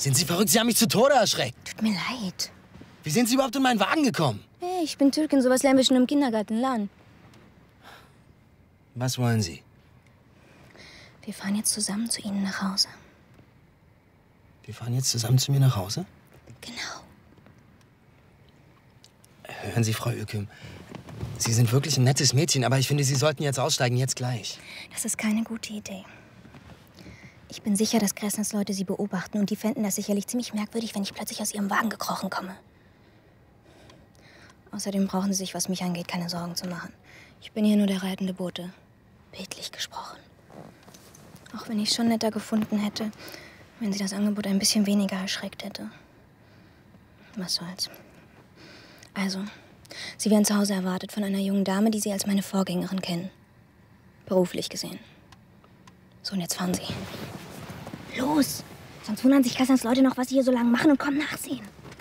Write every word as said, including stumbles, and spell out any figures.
Sind Sie verrückt? Sie haben mich zu Tode erschreckt. Tut mir leid. Wie sind Sie überhaupt in meinen Wagen gekommen? Hey, ich bin Türkin, sowas lernen wir schon im Kindergarten lernen. Was wollen Sie? Wir fahren jetzt zusammen zu Ihnen nach Hause. Wir fahren jetzt zusammen zu mir nach Hause? Genau. Hören Sie, Frau Öküm, Sie sind wirklich ein nettes Mädchen, aber ich finde, Sie sollten jetzt aussteigen, jetzt gleich. Das ist keine gute Idee. Ich bin sicher, dass Kressners Leute Sie beobachten und die fänden das sicherlich ziemlich merkwürdig, wenn ich plötzlich aus Ihrem Wagen gekrochen komme. Außerdem brauchen Sie sich, was mich angeht, keine Sorgen zu machen. Ich bin hier nur der reitende Bote. Bildlich gesprochen. Auch wenn ich es schon netter gefunden hätte, wenn Sie das Angebot ein bisschen weniger erschreckt hätte. Was soll's. Also, Sie werden zu Hause erwartet von einer jungen Dame, die Sie als meine Vorgängerin kennen. Beruflich gesehen. So, und jetzt fahren Sie. Los! Sonst wundern sich Kassans Leute noch, was Sie hier so lange machen und kommen nachsehen.